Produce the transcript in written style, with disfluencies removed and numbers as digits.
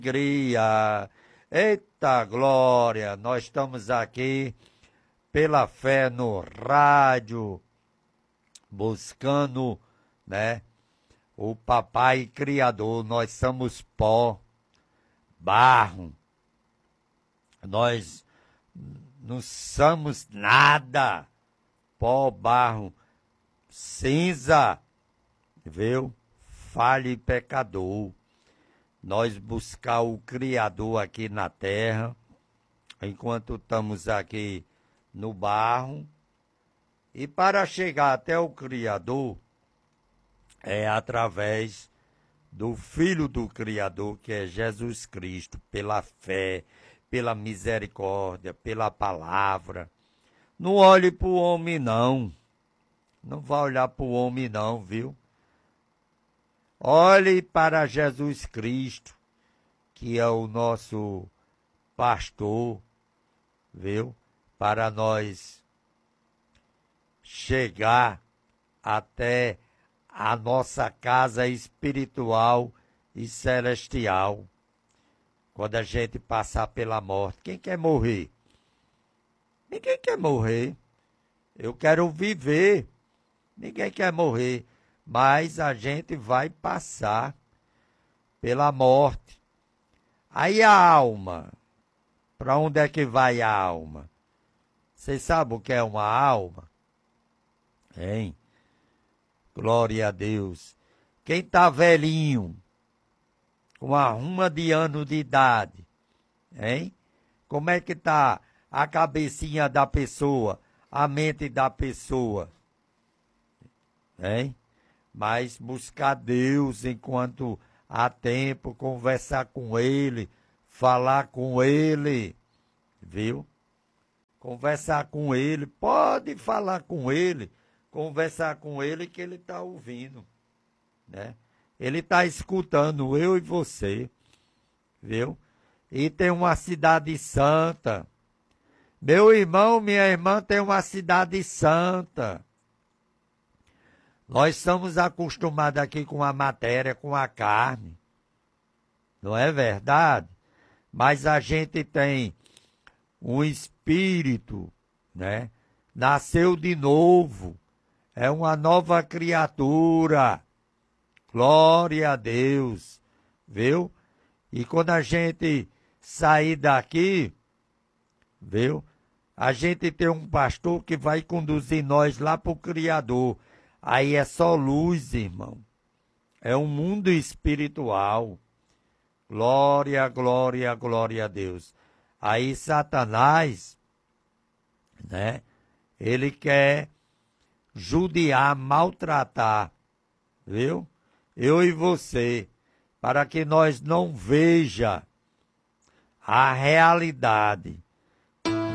alegria. Eita glória, nós estamos aqui pela fé no rádio, buscando, né, o papai criador. Nós somos pó, barro, nós não somos nada, pó, barro, cinza, viu? Falho e pecador. Nós buscar o Criador aqui na terra, enquanto estamos aqui no barro, e para chegar até o Criador, é através do Filho do Criador, que é Jesus Cristo, pela fé, pela misericórdia, pela palavra. Não olhe para o homem, não. Não vá olhar para o homem, não, viu? Olhe para Jesus Cristo, que é o nosso pastor, viu? Para nós chegar até a nossa casa espiritual e celestial. Quando a gente passar pela morte. Quem quer morrer? Ninguém quer morrer. Eu quero viver. Ninguém quer morrer. Mas a gente vai passar pela morte. Aí a alma, para onde é que vai a alma? Vocês sabem o que é uma alma? Hein? Glória a Deus. Quem está velhinho, com uma ruma de ano de idade, hein? Como é que está a cabecinha da pessoa, a mente da pessoa? Hein? Mas buscar Deus enquanto há tempo, conversar com Ele, falar com Ele, viu? Conversar com Ele, pode falar com Ele, conversar com Ele que Ele está ouvindo, né? Ele está escutando eu e você, viu? E tem uma cidade santa. Meu irmão, minha irmã tem uma cidade santa. Nós estamos acostumados aqui com a matéria, com a carne. Não é verdade? Mas a gente tem um espírito, né? Nasceu de novo. É uma nova criatura. Glória a Deus. Viu? E quando a gente sair daqui, viu? A gente tem um pastor que vai conduzir nós lá para o Criador. Aí é só luz, irmão. É um mundo espiritual. Glória, glória, glória a Deus. Aí Satanás, né? Ele quer judiar, maltratar, viu? Eu e você, para que nós não veja a realidade,